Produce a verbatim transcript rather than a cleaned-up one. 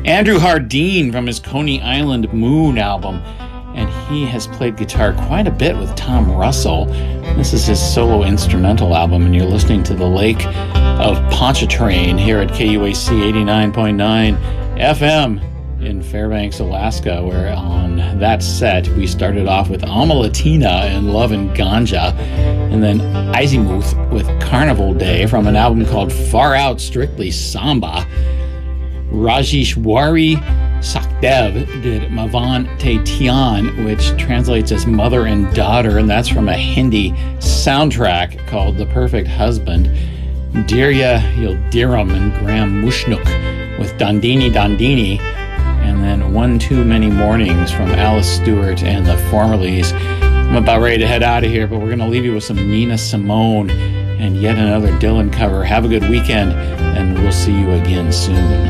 Andrew Hardeen from his Coney Island Moon album. And he has played guitar quite a bit with Tom Russell. This is his solo instrumental album, and you're listening to The Lake of Pontchartrain here at K U A C eighty-nine point nine F M in Fairbanks, Alaska, where on that set we started off with Alma Latina and Love and Ganja, and then Azimuth with Carnival Day from an album called Far Out Strictly Samba. Rajeshwari Sakdev did Mavan Te Tian, which translates as Mother and Daughter, and that's from a Hindi soundtrack called The Perfect Husband. Dirya Yildirim and Graham Mushnuk with Dandini Dandini, and then One Too Many Mornings from Alice Stewart and the Formerlies. I'm about ready to head out of here, but we're going to leave you with some Nina Simone and yet another Dylan cover. Have a good weekend, and we'll see you again soon.